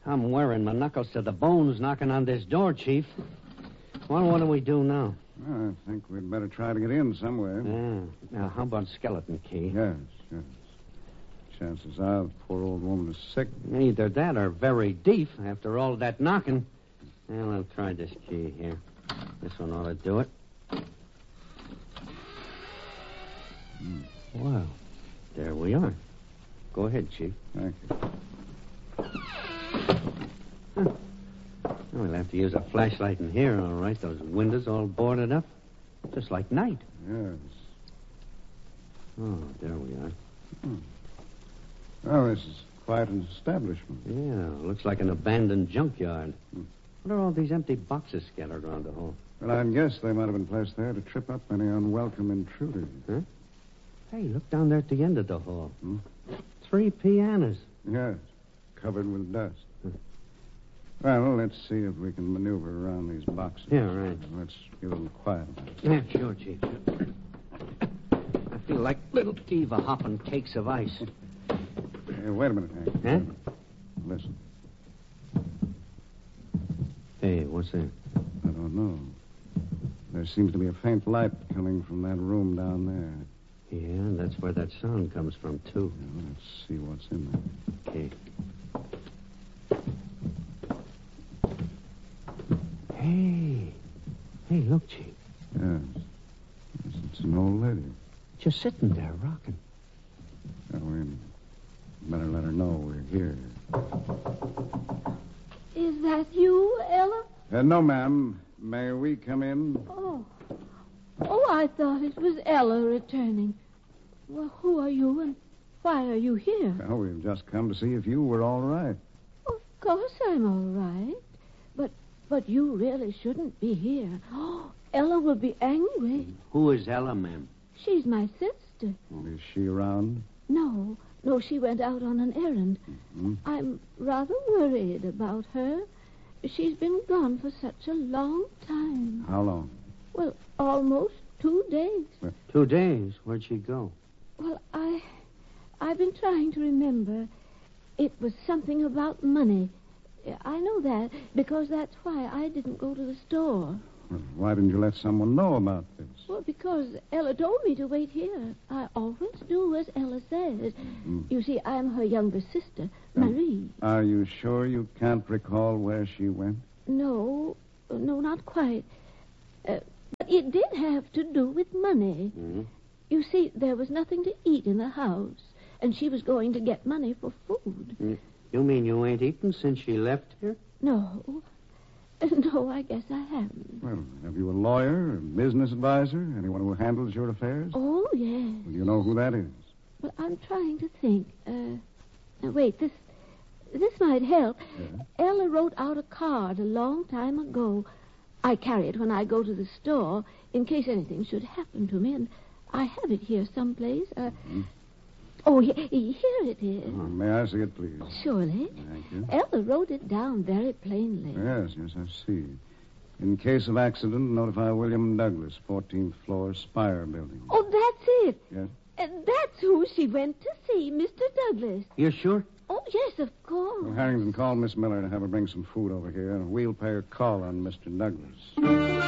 I'm wearing my knuckles to the bones knocking on this door, Chief. Well, what do we do now? Well, I think we'd better try to get in somewhere. Yeah. Now, how about skeleton key? Yes. Chances are the poor old woman is sick. Either that or very deaf after all that knocking. Well, I'll try this key here. This one ought to do it. Well, there we are. Go ahead, Chief. Thank you. We'll have to use a flashlight in here, all right. Those windows all boarded up. Just like night. Yes. Oh, there we are. Well, this is quite an establishment. Yeah, looks like an abandoned junkyard. What are all these empty boxes scattered around the hall? Well, I'd guess they might have been placed there to trip up any unwelcome intruders. Huh? Hey, look down there at the end of the hall. 3 pianos. Yes, covered with dust. Well, let's see if we can maneuver around these boxes. Yeah, right. Let's be a little quiet about it. Yeah, sure, Chief. I feel like little Diva hopping cakes of ice. Hey, wait a minute, Hank. Huh? Listen. Hey, what's that? I don't know. There seems to be a faint light coming from that room down there. Yeah, that's where that sound comes from, too. Yeah, let's see what's in there. Okay. Hey, look, Chief. Yes, it's an old lady. Just sitting there, rocking. Well, we better let her know we're here. Is that you, Ella? No, ma'am. May we come in? Oh, I thought it was Ella returning. Well, who are you and why are you here? Well, we've just come to see if you were all right. Of course I'm all right. But you really shouldn't be here. Oh, Ella will be angry. Who is Ella, ma'am? She's my sister. Is she around? No, she went out on an errand. Mm-hmm. I'm rather worried about her. She's been gone for such a long time. How long? Well, almost 2 days. 2 days? Where'd she go? Well, I've been trying to remember. It was something about money. I know that because that's why I didn't go to the store. Well, why didn't you let someone know about this? Well, because Ella told me to wait here. I always do as Ella says. You see, I'm her younger sister, Marie. Are you sure you can't recall where she went? No, not quite. But it did have to do with money. Mm-hmm. You see, there was nothing to eat in the house, and she was going to get money for food. You mean you ain't eaten since she left here? No, I guess I haven't. Well, have you a lawyer, a business advisor, anyone who handles your affairs? Oh, yes. Well, you know who that is? Well, I'm trying to think. Now, wait, this might help. Yeah. Ella wrote out a card a long time ago. I carry it when I go to the store in case anything should happen to me, and I have it here someplace. Oh, here it is. May I see it, please? Surely. Thank you. Ella wrote it down very plainly. Yes, I see. In case of accident, notify William Douglas, 14th floor, Spire Building. Oh, that's it. Yes? That's who she went to see, Mr. Douglas. You sure? Oh, yes, of course. Well, Harrington, call Miss Miller to have her bring some food over here, and we'll pay her call on Mr. Douglas.